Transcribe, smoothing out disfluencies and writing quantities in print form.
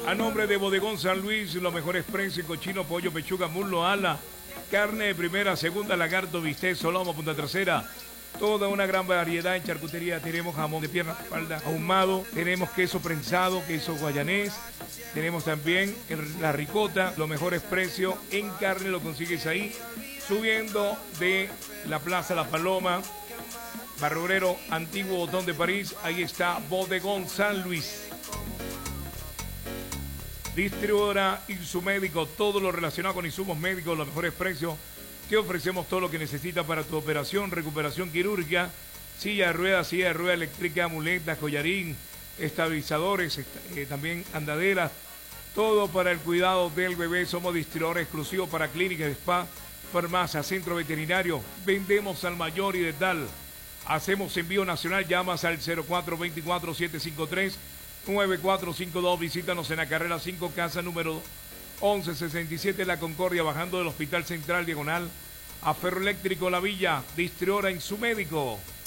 A nombre de Bodegón San Luis, los mejores precios: cochino, pollo, pechuga, muslo, ala, carne de primera, segunda, lagarto, bistec, solomo, punta trasera. Toda una gran variedad en charcutería. Tenemos jamón de pierna, espalda, ahumado. Tenemos queso prensado, queso guayanés. Tenemos también la ricota. Los mejores precios en carne lo consigues ahí. Subiendo de la Plaza La Paloma, Barrio Obrero, Antiguo Botón de París. Ahí está Bodegón San Luis. Distribuidora Insumédico, todo lo relacionado con insumos médicos, los mejores precios. Te ofrecemos todo lo que necesitas para tu operación, recuperación quirúrgica, silla de ruedas eléctrica, muletas, collarín, estabilizadores, también andaderas, todo para el cuidado del bebé. Somos distribuidores exclusivos para clínicas, spa, farmacia, centro veterinario. Vendemos al mayor y de tal. Hacemos envío nacional. Llamas al 0424-753-9452. Visítanos en la carrera 5, casa número 1167, La Concordia, bajando del Hospital Central, diagonal a Ferroeléctrico La Villa. Distribuidora Insumédico.